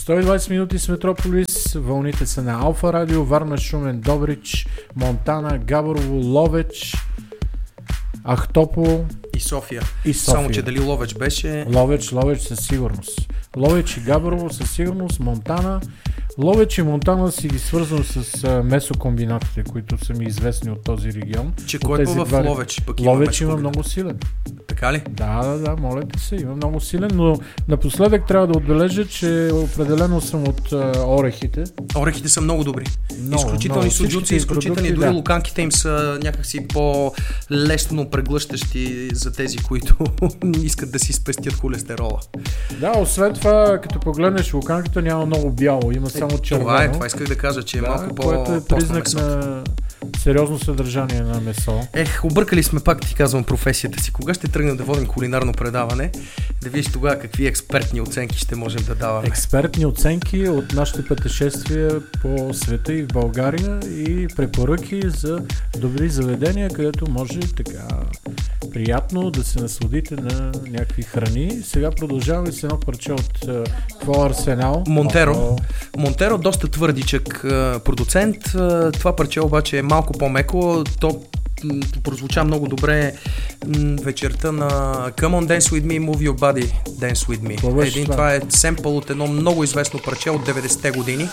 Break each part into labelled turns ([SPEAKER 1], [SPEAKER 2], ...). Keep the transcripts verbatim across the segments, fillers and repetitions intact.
[SPEAKER 1] сто и двайсет минути с Метрополис, вълните са на Алфа Радио, Варна, Шумен, Добрич, Монтана, Габрово, Ловеч, Ахтопол
[SPEAKER 2] и София.
[SPEAKER 1] и София.
[SPEAKER 2] Само, че дали Ловеч беше...
[SPEAKER 1] Ловеч, Ловеч със сигурност. Ловеч и Габрово със сигурност, Монтана. Ловеч и Монтана си ги свързвам с а, месокомбинатите, които са ми известни от този регион.
[SPEAKER 2] Че кой е в
[SPEAKER 1] два...
[SPEAKER 2] Ловеч? Пък има
[SPEAKER 1] Ловеч има много силен.
[SPEAKER 2] Така ли?
[SPEAKER 1] Да, да, да, моля ти се, има много силен, но напоследък трябва да отбележа, че определено съм от а, орехите.
[SPEAKER 2] Орехите са много добри.
[SPEAKER 1] Много,
[SPEAKER 2] изключителни
[SPEAKER 1] много.
[SPEAKER 2] суджуци, изключителни,
[SPEAKER 1] продукти,
[SPEAKER 2] дори
[SPEAKER 1] да.
[SPEAKER 2] луканките им са някакси по-лесно преглъщащи за тези, които искат да си спестят холестерола.
[SPEAKER 1] Да, освен това, като погледнеш луканката, няма много бяло, има само
[SPEAKER 2] Е,
[SPEAKER 1] червено.
[SPEAKER 2] това е, това исках да кажа, че е
[SPEAKER 1] да,
[SPEAKER 2] малко по
[SPEAKER 1] което е признак
[SPEAKER 2] месо.
[SPEAKER 1] на сериозно съдържание на месо.
[SPEAKER 2] Ех, объркали сме, пак ти казвам, професията си. Кога ще тръгнем да водим кулинарно предаване? Да видиш тогава какви експертни оценки ще можем да даваме.
[SPEAKER 1] Експертни оценки от нашите пътешествия по света и в България и препоръки за добри заведения, където може така приятно да се насладите на някакви храни. Сега продължаваме с едно парче от твой арсенал.
[SPEAKER 2] Монтеро.
[SPEAKER 1] О,
[SPEAKER 2] Монтеро, доста твърдичък а, продуцент. А, това парче обаче е малко по-меко. То м, прозвуча много добре м, вечерта на Come on Dance With Me, Move Your Body, Dance With Me.
[SPEAKER 1] Това беше
[SPEAKER 2] Един,
[SPEAKER 1] това.
[SPEAKER 2] това е семпъл от едно много известно парче от деветдесетте години.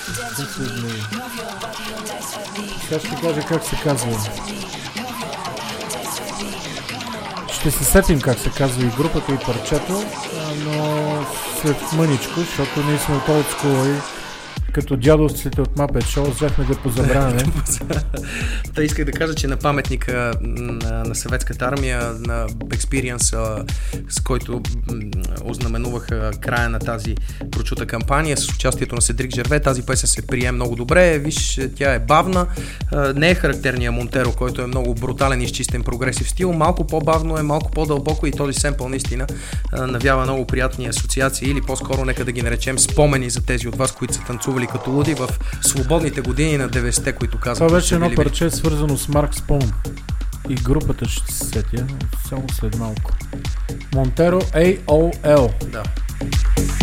[SPEAKER 1] Сега ще кажа как се казва. Ще се сетим как се казва и групата, и парчето, а, но след мъничко, защото ние сме от old school и като дядовците от Muppet Show, взехме да позабравяме.
[SPEAKER 2] Та исках да кажа, че на паметника на, на съветската армия, на Experience, с който м, ознаменуваха края на тази прочута кампания с участието на Седрик Жерве, тази песен се прие много добре. Виж, тя е бавна, не е характерния Монтеро, който е много брутален и изчистен прогресив стил, малко по-бавно е, малко по-дълбоко и този семпъл наистина навява много приятни асоциации или по-скоро нека да ги наречем спомени за тези от вас, които са танцували като луди в свободните години на деветдесетте, които казват.
[SPEAKER 1] Това беше едно парче свързано с Марк Спон и групата ще се сетя само след малко. Монтеро ей о ел.
[SPEAKER 2] Да.